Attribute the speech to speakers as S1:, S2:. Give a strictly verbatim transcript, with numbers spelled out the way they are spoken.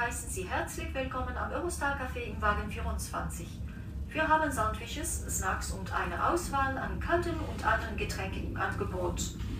S1: heißen Sie herzlich willkommen am Eurostar Café in Wagen vierundzwanzig. Wir haben Sandwiches, Snacks und eine Auswahl an kalten und anderen Getränken im Angebot.